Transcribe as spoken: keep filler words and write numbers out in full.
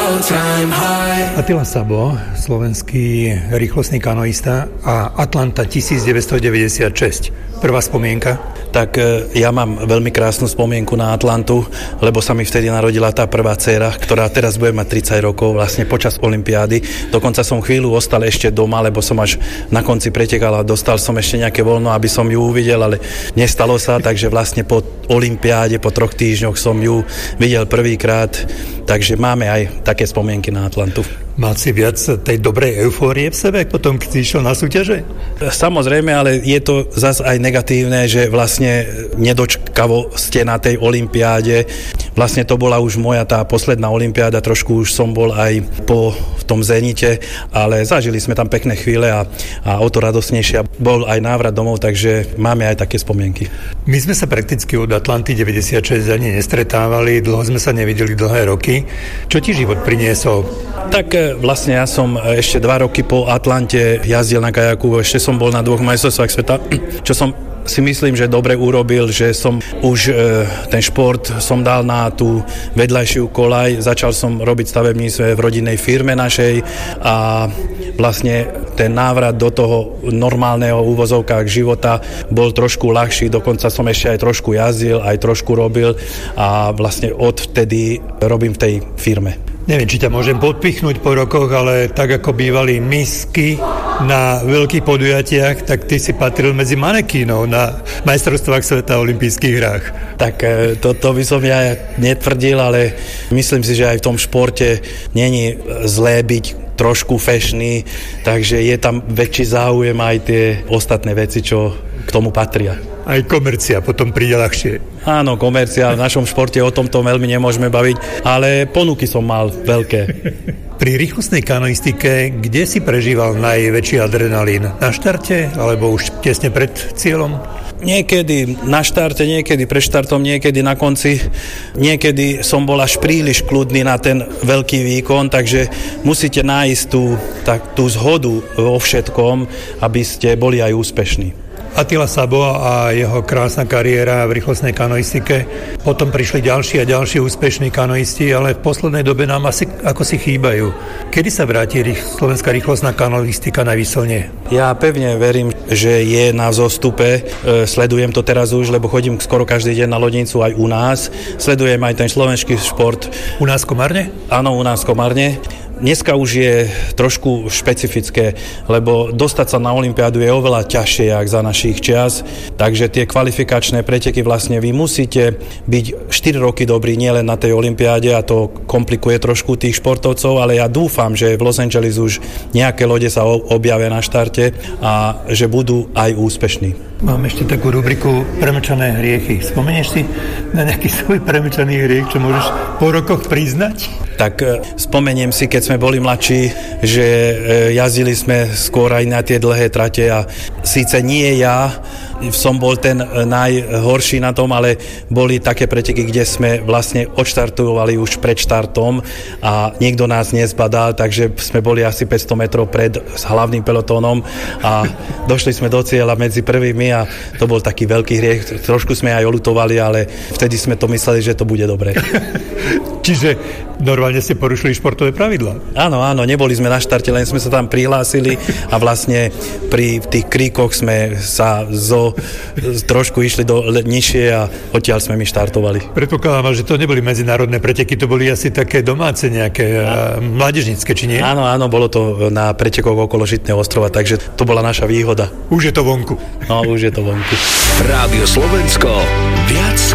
all-time high. Attila Szabo, slovenský rýchlostný kanoista, a Atlanta devätnásťstodeväťdesiatšesť. Prvá spomienka? Tak ja mám veľmi krásnu spomienku na Atlantu, lebo sa mi vtedy narodila tá prvá dcéra, ktorá teraz bude mať tridsať rokov, vlastne počas olympiády. Dokonca som chvíľu ostal ešte doma, lebo som až na konci pretekal a dostal som ešte nejaké voľno, aby som ju uvidel, ale nestalo sa, takže vlastne po olympiáde, po troch týždňoch som ju videl prvýkrát, takže máme aj také spomienky na Atlantu. Mal si viac tej dobrej eufórie v sebe, potom keď si išiel na súťaže? Samozrejme, ale je to zase aj negatívne, že vlastne nedočkavo ste na tej olympiáde. Vlastne to bola už moja tá posledná olympiáda, trošku už som bol aj po v tom zenite, ale zažili sme tam pekné chvíle a, a o to radosnejšie. Bol aj návrat domov, takže máme aj také spomienky. My sme sa prakticky od Atlanty deväťdesiatšesť ani nestretávali, dlho sme sa nevideli, dlhé roky. Čo ti život priniesol? Tak vlastne ja som ešte dva roky po Atlante jazdil na kajaku, ešte som bol na dvoch majstrovstvách sveta, čo som si myslím, že dobre urobil, že som už e, ten šport som dal na tú vedľajšiu koľaj, začal som robiť stavebníctvo v rodinnej firme našej a vlastne ten návrat do toho normálneho úvozovkách života bol trošku ľahší, dokonca som ešte aj trošku jazdil, aj trošku robil a vlastne odvtedy robím v tej firme. Neviem, či ťa môžem podpichnúť po rokoch, ale tak ako bývali misky na veľkých podujatiach, tak ty si patril medzi manekínov na majstrovstvách sveta a olympijských hrách. Tak toto by som ja netvrdil, ale myslím si, že aj v tom športe není zlé byť trošku fešný, takže je tam väčší záujem aj tie ostatné veci, čo k tomu patria. Aj komercia potom príde ľahšie. Áno, komercia, v našom športe o tomto veľmi nemôžeme baviť, ale ponuky som mal veľké. Pri rýchlostnej kanoistike, kde si prežíval najväčší adrenalín? Na štarte, alebo už tesne pred cieľom? Niekedy na štarte, niekedy pred štartom, niekedy na konci. Niekedy som bol až príliš kľudný na ten veľký výkon, takže musíte nájsť tú, tak, tú zhodu vo všetkom, aby ste boli aj úspešní. Attila Szabo a jeho krásna kariéra v rýchlostnej kanoistike. Potom prišli ďalší a ďalší úspešní kanoisti, ale v poslednej dobe nám asi ako si chýbajú. Kedy sa vráti slovenská rýchlostná kanoistika na výslnie? Ja pevne verím, že je na zostupe. E, sledujem to teraz už, lebo chodím skoro každý deň na lodnicu aj u nás. Sledujem aj ten slovenský šport. U nás v Komárne? Áno, u nás v Komárne. Dneska už je trošku špecifické, lebo dostať sa na olympiádu je oveľa ťažšie, jak za našich čias, takže tie kvalifikačné preteky vlastne vy musíte byť štyri roky dobrí nielen na tej olympiáde a to komplikuje trošku tých športovcov, ale ja dúfam, že v Los Angeles už nejaké lode sa objavia na štarte a že budú aj úspešní. Mám ešte takú rubriku premlčané hriechy. Spomenieš si na nejaký svoj premlčaný hriech, čo môžeš po rokoch priznať? Tak spomeniem si, keď sme boli mladší, že jazdili sme skôr aj na tie dlhé trate a síce nie ja som bol ten najhorší na tom, ale boli také preteky, kde sme vlastne odštartovali už pred štartom a niekto nás nezbadal, takže sme boli asi päťsto metrov pred hlavným pelotónom a došli sme do cieľa medzi prvými a to bol taký veľký hriech. Trošku sme aj oľutovali, ale vtedy sme to mysleli, že to bude dobre. Čiže normálne ste porušili športové pravidlá? Áno, áno, neboli sme na štarte, len sme sa tam prihlásili a vlastne pri tých kríkoch sme sa zo trošku išli do nižšie a odtiaľ sme my štartovali. Predpokladám, že to neboli medzinárodné preteky, to boli asi také domáce nejaké mládežnícke, či nie? Áno, áno, bolo to na pretekoch okolo Žitného ostrova, takže to bola naša výhoda. Už je to vonku. No, už je to vonku. Rádio Slovensko, viac